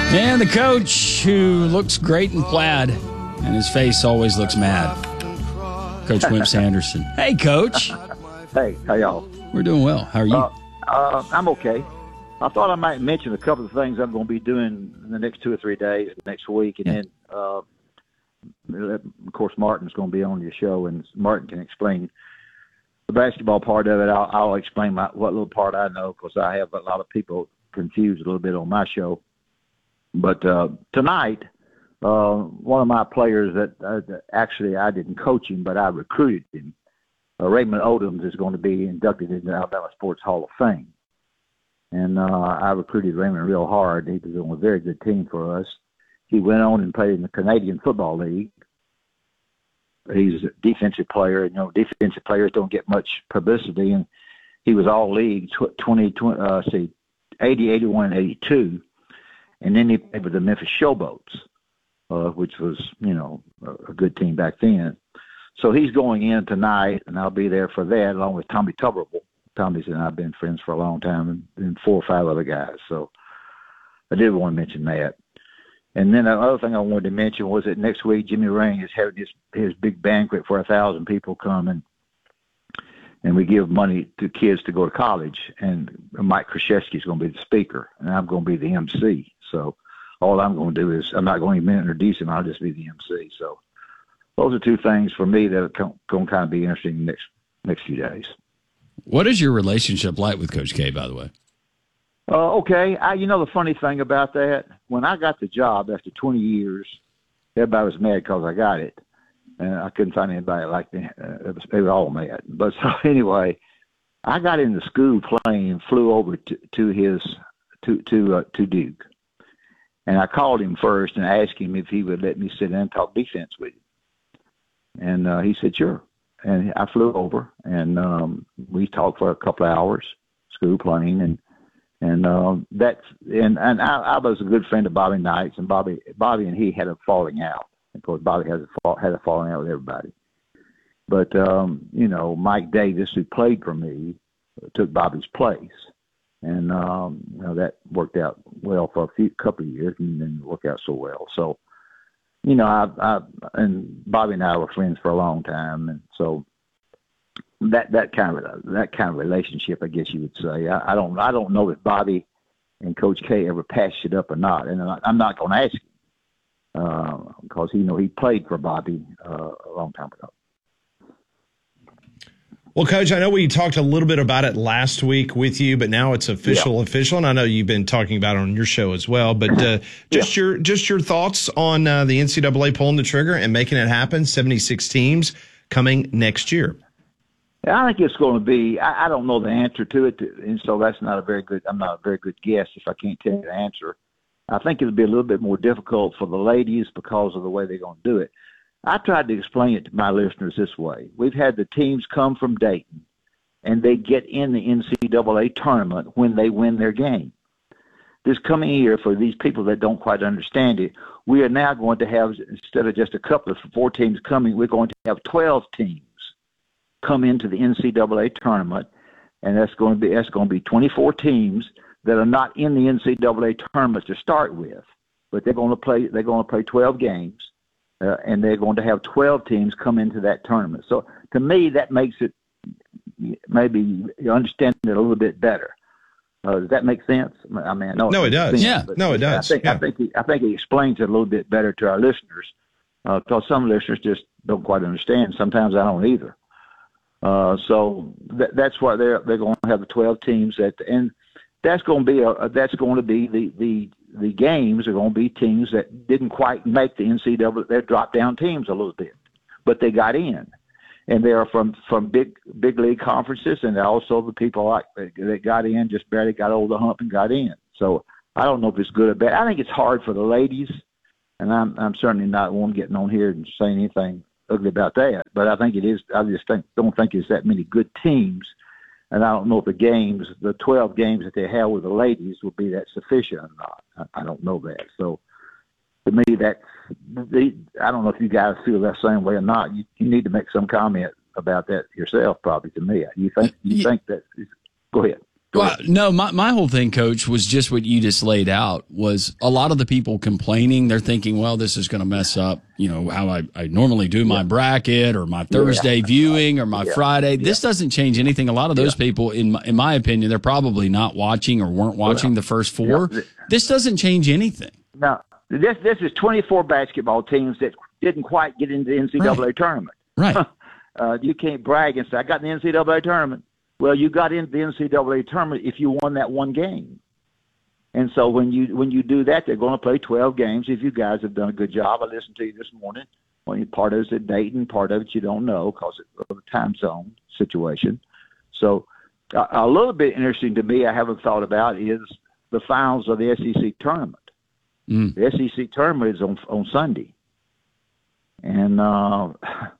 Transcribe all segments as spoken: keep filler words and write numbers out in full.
And the coach who looks great in plaid, and his face always looks mad. Coach Wimp Sanderson. Hey, Coach. Hey, how y'all? We're doing well. How are you? Uh, uh, I'm okay. I thought I might mention a couple of things I'm going to be doing in the next two or three days, next week, and Yeah. then, uh, of course, Martin's going to be on your show, and Martin can explain the basketball part of it. I'll, I'll explain my, what little part I know, because I have a lot of people confused a little bit on my show. But uh, tonight, uh, one of my players that, uh, that actually I didn't coach him, but I recruited him, uh, Raymond Odoms, is going to be inducted into the Alabama Sports Hall of Fame. And uh, I recruited Raymond real hard. He was on a very good team for us. He went on and played in the Canadian Football League. He's a defensive player. You know, defensive players don't get much publicity, and he was all league twenty, twenty uh, see, eighty, eighty-one, and eighty-two. And then he played with the Memphis Showboats, uh, which was, you know, a, a good team back then. So he's going in tonight, and I'll be there for that, along with Tommy Tuberville. Tommy's and I have been friends for a long time, and, and four or five other guys. So I did want to mention that. And then the other thing I wanted to mention was that next week Jimmy Ring is having his, his big banquet for a thousand people coming, and we give money to kids to go to college. And Mike Krzyzewski is going to be the speaker, and I'm going to be the M C. So all I'm going to do is I'm not going to even introduce him. I'll just be the M C. So those are two things for me that are going to kind of be interesting in the next, next few days. What is your relationship like with Coach K, by the way? Uh, okay. I, you know, the funny thing about that, when I got the job after twenty years, everybody was mad because I got it. And I couldn't find anybody like me. Uh, they were all mad. But so anyway, I got in the school plane and flew over to, to his, to, to, uh, to Duke. And I called him first and asked him if he would let me sit in and talk defense with him. And uh, he said, sure. And I flew over, and um, we talked for a couple of hours, school plane, and and uh, that's and and I, I was a good friend of Bobby Knight's, and Bobby Bobby and he had a falling out. Of course, Bobby has a had a falling out with everybody. But um, you know, Mike Davis, who played for me, took Bobby's place, and um, you know that worked out well for a few couple of years, and didn't work out so well. So. You know, I, I and Bobby and I were friends for a long time, and so that that kind of that kind of relationship, I guess you would say. I, I don't I don't know if Bobby and Coach K ever patched it up or not, and I, I'm not going to ask him uh, because you know he played for Bobby uh, a long time ago. Well, Coach, I know we talked a little bit about it last week with you, but now it's official, yeah. official, and I know you've been talking about it on your show as well. But uh, just yeah. your just your thoughts on uh, the N C double A pulling the trigger and making it happen. seventy-six teams coming next year. I think it's going to be. I, I don't know the answer to it, and so that's not a very good. I'm not a very good guess if I can't tell you the answer. I think it'll be a little bit more difficult for the ladies because of the way they're going to do it. I tried to explain it to my listeners this way. We've had the teams come from Dayton, and they get in the N C double A tournament when they win their game. This coming year, for these people that don't quite understand it, we are now going to have, instead of just a couple of four teams coming, we're going to have twelve teams come into the N C double A tournament, and that's going to be that's going to be twenty-four teams that are not in the N C double A tournament to start with, but they're going to play they're going to play twelve games. Uh, and they're going to have twelve teams come into that tournament. So to me, that makes it maybe you understand it a little bit better. Uh, does that make sense? I mean, I know no, it does. Sense, yeah, no, it does. I think yeah. I think he, I think he explains it a little bit better to our listeners because uh, some listeners just don't quite understand. Sometimes I don't either. Uh, so th- that's why they're they're going to have the twelve teams at the end. That's going to be a that's going to be the the. The games are going to be teams that didn't quite make the N C double A. They're drop down teams a little bit, but they got in, and they are from, from big big league conferences, and also the people like that got in just barely got over the hump and got in. So I don't know if it's good or bad. I think it's hard for the ladies, and I'm I'm certainly not one getting on here and saying anything ugly about that. But I think it is. I just think don't think it's that many good teams. And I don't know if the games, the twelve games that they have with the ladies will be that sufficient or not. I, I don't know that. So to me, that's, the, I don't know if you guys feel that same way or not. You, you need to make some comment about that yourself, probably, to me. You think, you think that, go ahead. Well, no, my, my whole thing, Coach, was just what you just laid out. Was a lot of the people complaining, they're thinking, well, this is going to mess up, you know, how I, I normally do my yeah. bracket or my Thursday yeah. viewing or my yeah. Friday. Yeah. This doesn't change anything. A lot of those yeah. people, in my, in my opinion, they're probably not watching or weren't watching well, the first four. Yeah. This doesn't change anything. No, this this is twenty-four basketball teams that didn't quite get into the N C double A right. tournament. Right. uh, you can't brag and say, I got in the N C double A tournament. Well, you got into the N C double A tournament if you won that one game. And so when you when you do that, they're going to play twelve games. If you guys have done a good job, I listened to you this morning. Well, part of it's at Dayton, part of it you don't know because of the time zone situation. So uh, a little bit interesting to me, I haven't thought about, is the finals of the S E C tournament. Mm. The S E C tournament is on on Sunday. And uh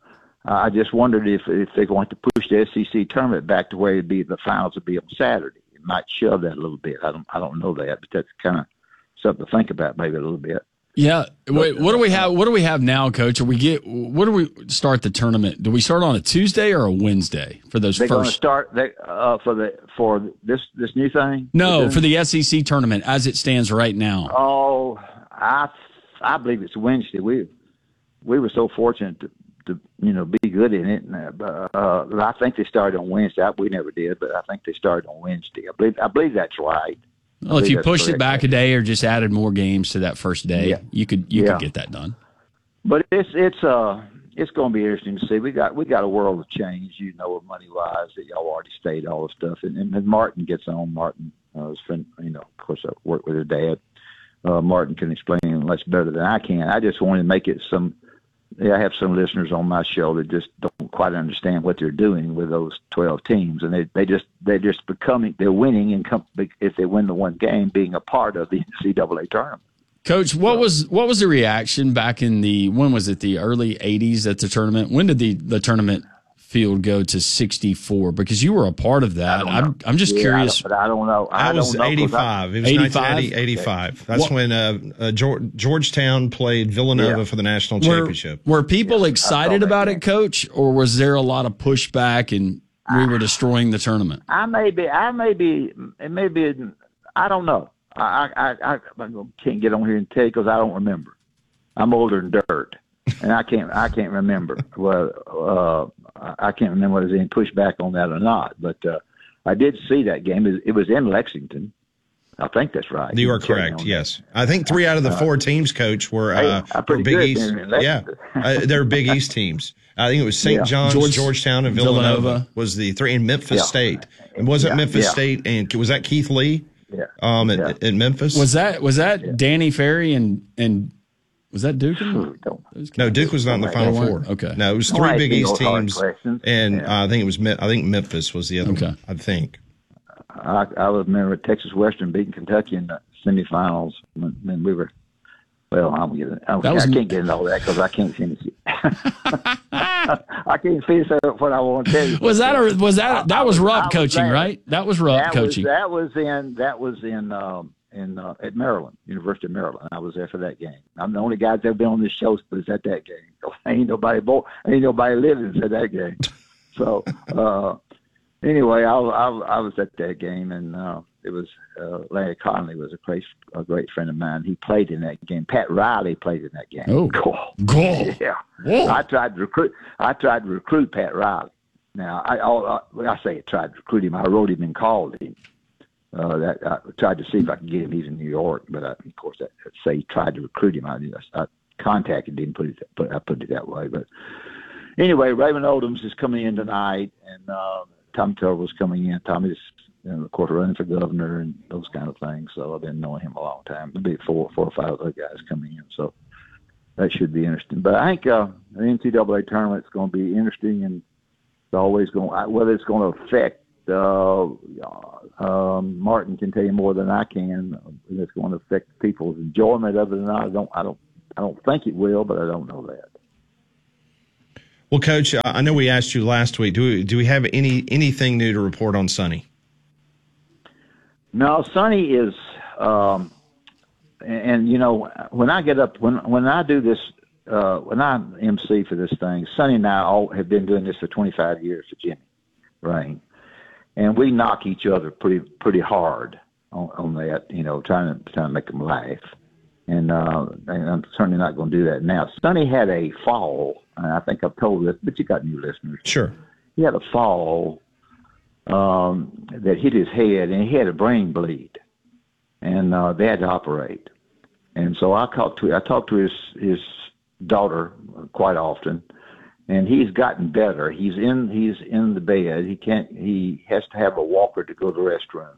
I just wondered if if they're going to push the S E C tournament back to where it'd be the finals would be on Saturday. It might shove that a little bit. I don't I don't know that, but that's kind of something to think about maybe a little bit. Yeah. Wait, what do we have? What do we have now, Coach? Are we get? What do we start the tournament? Do we start on a Tuesday or a Wednesday for those they're first? Going to start they, uh, for the for this this new thing. No, for the S E C tournament as it stands right now. Oh, I I believe it's Wednesday. We we were so fortunate to. to, you know, be good in it. And, uh, uh, I think they started on Wednesday. I, we never did, but I think they started on Wednesday. I believe, I believe that's right. Well, if you pushed it back a day or just added more games to that first day, yeah. you could you yeah. could get that done. But it's it's uh it's going to be interesting to see. We got we got a world of change, you know, money wise that y'all already stated all the stuff. And, and, and Martin gets on. Martin, uh, his friend, you know, of course I work with her dad. Uh, Martin can explain it much better than I can. I just wanted to make it some. Yeah, I have some listeners on my show that just don't quite understand what they're doing with those twelve teams, and they they just they're just becoming they're winning and come, if they win the one game, being a part of the N C double A tournament. Coach, what so, was what was the reaction back in the when was it the early eighties at the tournament? When did the the tournament field go to sixty-four? Because you were a part of that. I'm I'm just yeah, curious. I but I don't know. I that was don't know eighty-five. I, it was eighty-five? eighty-five. That's what? when uh, uh, Georgetown played Villanova yeah. for the national championship. Were, were people yeah, excited about it, Coach, or was there a lot of pushback and we were destroying the tournament? I may be. I may be. It may be. I don't know. I I I, I can't get on here and tell you because I don't remember. I'm older than dirt, and I can't. I can't remember. Well. Uh, I can't remember whether there's any pushback on that or not, but uh, I did see that game. It was in Lexington. I think that's right. You are correct. Yes, I think three out of the four uh, teams, Coach, were, uh, hey, were Big East. Yeah, uh, they're Big East teams. I think it was Saint Yeah. John's, George, Georgetown, and Villanova, Villanova was the three, and Memphis yeah. State. And wasn't yeah. Memphis yeah. State, and was that Keith Lee? Yeah. Um, yeah. At, at Memphis. Was that was that yeah. Danny Ferry and and. Was that Duke? No, Duke was not in the Final Four. Okay. No, it was three Big East teams, and yeah. uh, I think it was I think Memphis was the other okay. one. I think. I, I remember Texas Western beating Kentucky in the semifinals when, when we were. Well, I'm getting. I, I can't get into all that because I can't finish it. I can't finish what I want to tell you. Was that a, was that that was Rupp coaching, was right? That was Rupp coaching. Was, that was in that was in. Um, in uh, at Maryland, University of Maryland. I was there for that game. I'm the only guy that's ever been on this show was at that game. Ain't nobody born, ain't nobody living at that game. So uh, anyway, I, I, I was at that game, and uh, it was uh, Larry Conley was a great, a great friend of mine. He played in that game. Pat Riley played in that game. Oh, goal, goal. Yeah. Whoa. I tried to recruit. I tried to recruit Pat Riley. Now I, I, I say I tried to recruit him. I wrote him and called him. Uh, that I tried to see if I could get him. He's in New York, but I, of course, I, I say tried to recruit him. I, I contacted him. Put it, put, I put it that way. But anyway, Raymond Odoms is coming in tonight, and uh, Tommy Tuberville's coming in. Tommy's, you know, of course, running for governor and those kind of things. So I've been knowing him a long time. There'll be four, four or five other guys coming in. So that should be interesting. But I think uh, the N C double A tournament is going to be interesting, and it's always going. Whether it's going to affect. Uh, um, Martin can tell you more than I can. It's going to affect people's enjoyment of it, and I don't, I don't, I don't think it will, but I don't know that. Well, Coach, I know we asked you last week. Do we, do we have any anything new to report on Sonny? No, Sonny is, um, and, and you know, when I get up, when when I do this, uh, when I M C for this thing, Sonny and I all have been doing this for twenty-five years for Jimmy Rain. and we knock each other pretty pretty hard on, on that, you know, trying to trying to make them laugh. And, uh, and I'm certainly not going to do that now. Sonny had a fall, and I think I've told this, but you got new listeners. Sure. He had a fall um, that hit his head, and he had a brain bleed, and uh, they had to operate. And so I talked to I talked to his his daughter quite often, and he's gotten better. He's in he's in the bed. He can't. He has to have a walker to go to the restroom.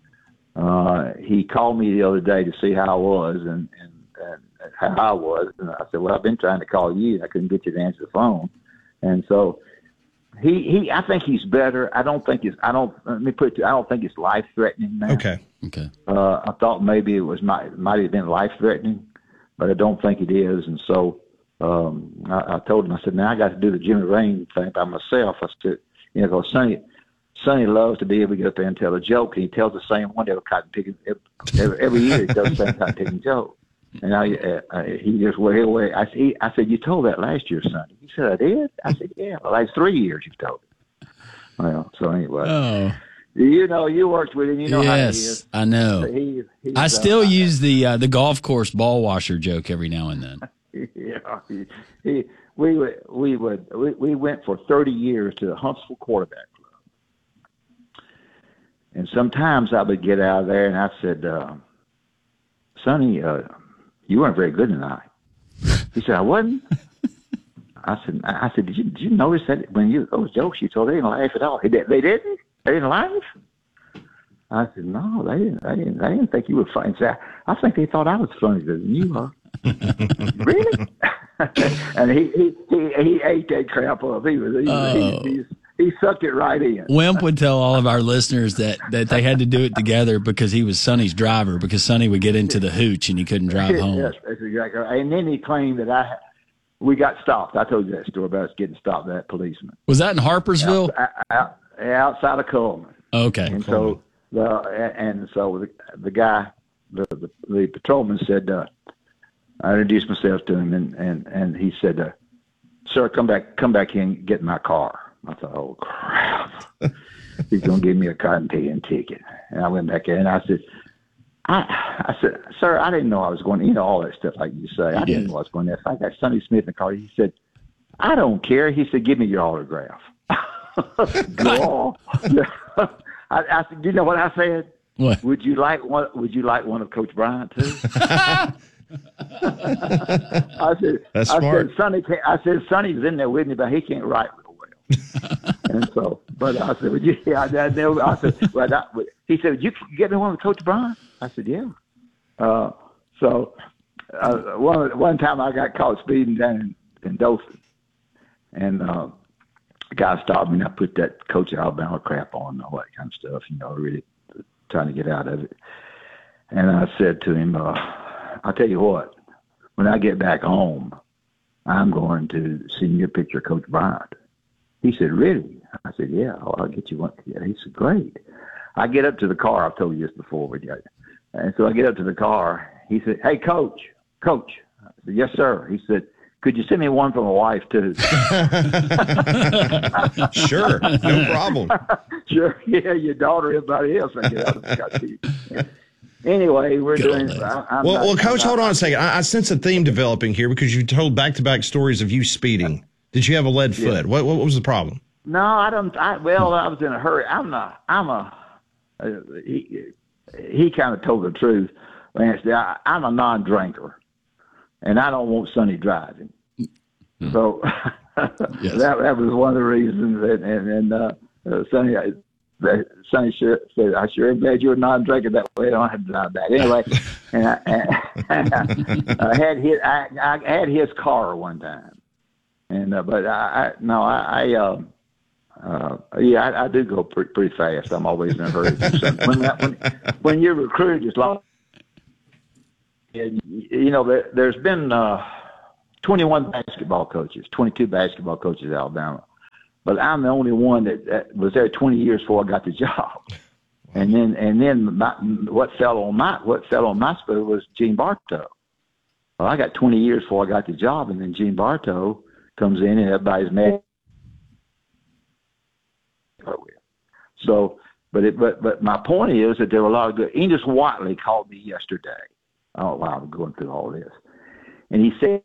Uh, he called me the other day to see how I was and, and, and how I was. And I said, well, I've been trying to call you. I couldn't get you to answer the phone. And so he, he, I think he's better. I don't think it's, I don't, let me put it to, I don't think it's life threatening now. Okay. Okay. Uh, I thought maybe it was, might, might have been life threatening, but I don't think it is. And so, um, I, I told him, I said, now I got to do the Jimmy Rain thing by myself. I said, you know, because Sonny, Sonny loves to be able to get up there and tell a joke. And he tells the same one every cotton picking every, every year. He tells the same cotton picking joke. And I, uh, uh, he just way away. I said, he, I said, you told that last year, Sonny. He said, I did. I said, yeah. Well, that's three years you've told it. Well, so anyway, Oh, you know, you worked with him. You know how he yes, is. I know. He, he's, I still uh, use the uh, the golf course ball washer joke every now and then. Yeah, he, he, we would we would we, we went for thirty years to the Huntsville Quarterback Club, and sometimes I would get out of there and I said, uh, "Sonny, uh, you weren't very good tonight." He said, "I wasn't." I said, "I said, did you did you notice that when you those jokes you told they didn't laugh at all? They, they didn't. They didn't laugh." I said, "No, they didn't. They didn't. They didn't think you were funny." I, I think they thought I was funnier than you are. Really? And he, he he he ate that crap up. He was he, Oh. he, he, he sucked it right in. Wimp would tell all of our listeners that, that they had to do it together because he was Sonny's driver, because Sonny would get into the hooch and he couldn't drive home. Yes, that's exactly right. And then he claimed that I we got stopped. I told you that story about us getting stopped by that policeman. Was that in Harpersville? Out, out, outside of Coleman. Okay. And so the and so the, the guy, the, the the patrolman said, uh, I introduced myself to him, and and, and he said, uh, "Sir, come back, come back here and get in my car." I thought, "Oh crap, he's gonna give me a cotton picking ticket." And I went back in, and I said, "I I said, sir, I didn't know I was going to, you know, all that stuff like you say. I didn't know I was going there." So I got Sonny Smith in the car. He said, "I don't care." He said, "Give me your autograph." Go on. I, I said, "You know what I said? What? Would you like one? Would you like one of Coach Bryant too?" I said, That's I smart. said, Sonny, can't, I said, Sonny's in there with me, but he can't write real well. And so, but I said, would you, yeah, I, I, never, I said, well, I, he said, "Would you get me one with Coach Bryant?" I said, "Yeah." Uh, so, uh, one one time I got caught speeding down in, in Dothan, and uh, a guy stopped me, and I put that Coach Alabama crap on and all that kind of stuff, you know, really trying to get out of it. And I said to him, uh, "I'll tell you what, when I get back home, I'm going to send you a picture of Coach Bryant." He said, "Really?" I said, "Yeah, oh, I'll get you one." Yeah. He said, "Great." I get up to the car. I've told you this before. But yeah. And so I get up to the car. He said, "Hey, Coach, Coach." I said, "Yes, sir." He said, "Could you send me one for my wife, too?" Sure, no problem. Sure, yeah, your daughter, everybody else. I get out of the car, too. Anyway, we're Good doing. old I, I'm Well, not, well, Coach, I'm hold not, on a second. I, I sense a theme developing here because you told back-to-back stories of you speeding. Did you have a lead Yeah. foot? What, what was the problem? No, I don't. I, well, I was in a hurry. I'm not. I'm a. Uh, he he kind of told the truth, Lance. I, I'm a non-drinker, and I don't want Sonny driving. Mm. So Yes. that that was one of the reasons. And and, and uh, uh, Sonny, uh, Sonny sure said, "I sure am glad you're a non-drinker. That way I don't have to drive back." Anyway, and I, and I had his I, I had his car one time, and uh, but I, I no I. I um, Uh, yeah, I, I do go pretty, pretty fast. I'm always in a hurry. when, that, when, when you're recruited, as long, and, you know, there, there's been uh, twenty-one basketball coaches, twenty-two basketball coaches in Alabama, but I'm the only one that, that was there twenty years before I got the job. And then, and then my, what fell on my what fell on my spoon was Gene Bartow. Well, I got twenty years before I got the job, and then Gene Bartow comes in, and everybody's mad. So But it, but but my point is that there were a lot of good. Enos Watley called me yesterday. Oh wow, I'm going through all this, and he said,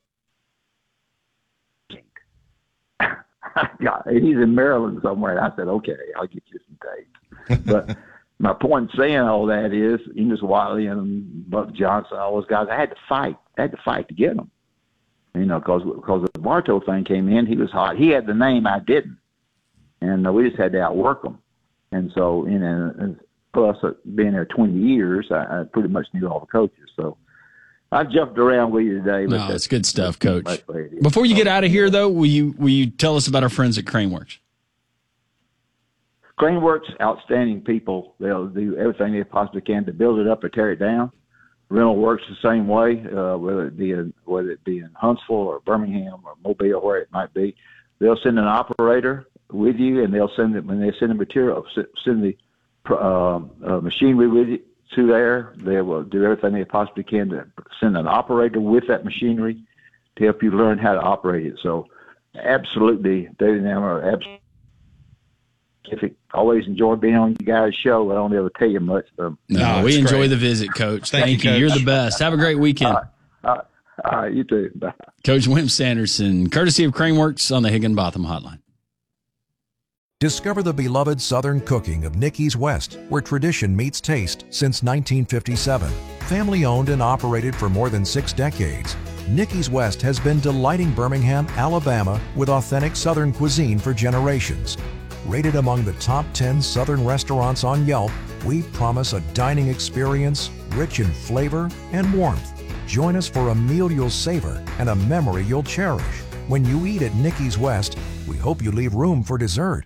"God, he's in Maryland somewhere." And I said, "Okay, I'll get you some tapes." But my point in saying all that is, Enos Watley and Buck Johnson, all those guys, I had to fight. I had to fight to get them. You know, because because the Bartow thing came in, he was hot. He had the name, I didn't, and uh, we just had to outwork him. And so, you know, plus uh, being there twenty years, I, I pretty much knew all the coaches. So I jumped around with you today. No, it's good stuff, Coach. Before you get out of here, though, will you will you tell us about our friends at Craneworks? Craneworks, outstanding people. They'll do everything they possibly can to build it up or tear it down. Rental works the same way, uh, whether it be in, whether it be in Huntsville or Birmingham or Mobile, where it might be. They'll send an operator with you, and they'll send it when they send the material, send the uh, uh, machinery with you to there. They will do everything they possibly can to send an operator with that machinery to help you learn how to operate it. So, absolutely, David and them are absolutely. Always enjoy being on you guys' show. I don't ever tell you much. Um, no, we enjoy great. the visit, Coach. Thank, Thank you. Coach. You're the best. Have a great weekend. All right, all right, all right, you too. Bye. Coach Wimp Sanderson, courtesy of Craneworks on the Higginbotham Hotline. Discover the beloved Southern cooking of Nicky's West, where tradition meets taste since nineteen fifty-seven. Family owned and operated for more than six decades, Nicky's West has been delighting Birmingham, Alabama with authentic Southern cuisine for generations. Rated among the top ten Southern restaurants on Yelp, we promise a dining experience rich in flavor and warmth. Join us for a meal you'll savor and a memory you'll cherish. When you eat at Nicky's West, we hope you leave room for dessert.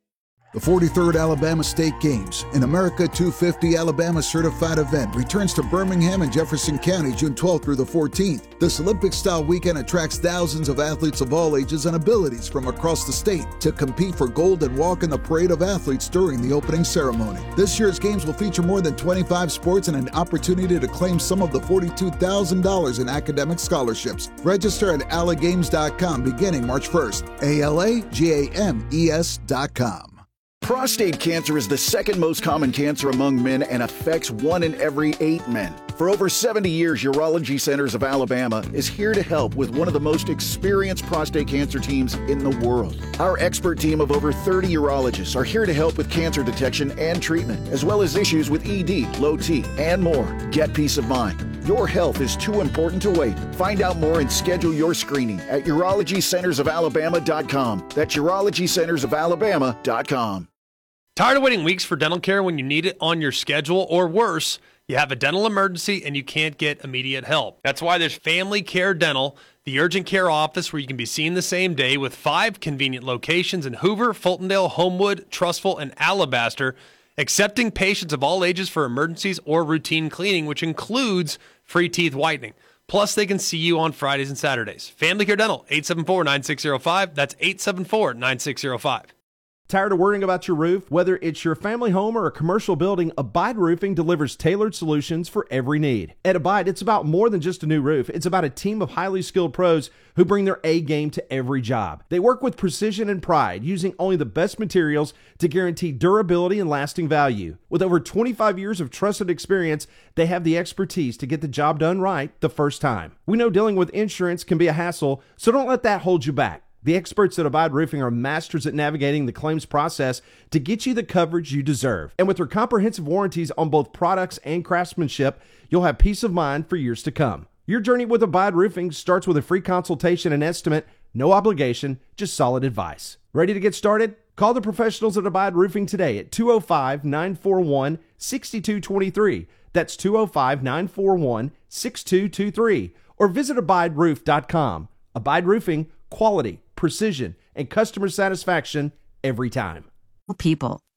The forty-third Alabama State Games, an America two fifty Alabama certified event, returns to Birmingham and Jefferson County June twelfth through the fourteenth. This Olympic-style weekend attracts thousands of athletes of all ages and abilities from across the state to compete for gold and walk in the parade of athletes during the opening ceremony. This year's games will feature more than twenty-five sports and an opportunity to claim some of the forty-two thousand dollars in academic scholarships. Register at alagames dot com beginning March first. A L A G A M E S dot com. Prostate cancer is the second most common cancer among men and affects one in every eight men. For over seventy years, Urology Centers of Alabama is here to help with one of the most experienced prostate cancer teams in the world. Our expert team of over thirty urologists are here to help with cancer detection and treatment, as well as issues with E D, low T, and more. Get peace of mind. Your health is too important to wait. Find out more and schedule your screening at urology centers of alabama dot com. That's urology centers of alabama dot com. Tired of waiting weeks for dental care when you need it on your schedule, or worse, you have a dental emergency and you can't get immediate help? That's why there's Family Care Dental, the urgent care office where you can be seen the same day, with five convenient locations in Hoover, Fultondale, Homewood, Trussville, and Alabaster, accepting patients of all ages for emergencies or routine cleaning, which includes free teeth whitening. Plus, they can see you on Fridays and Saturdays. Family Care Dental, eight seven four, nine six zero five. That's eight seven four, nine six zero five. Tired of worrying about your roof? Whether it's your family home or a commercial building, Abide Roofing delivers tailored solutions for every need. At Abide, it's about more than just a new roof. It's about a team of highly skilled pros who bring their A game to every job. They work with precision and pride, using only the best materials to guarantee durability and lasting value. With over twenty-five years of trusted experience, they have the expertise to get the job done right the first time. We know dealing with insurance can be a hassle, so don't let that hold you back. The experts at Abide Roofing are masters at navigating the claims process to get you the coverage you deserve. And with their comprehensive warranties on both products and craftsmanship, you'll have peace of mind for years to come. Your journey with Abide Roofing starts with a free consultation and estimate, no obligation, just solid advice. Ready to get started? Call the professionals at Abide Roofing today at two oh five, nine four one, six two two three. That's two oh five, nine four one, six two two three. Or visit abide roof dot com. Abide Roofing, quality, precision, and customer satisfaction every time. People.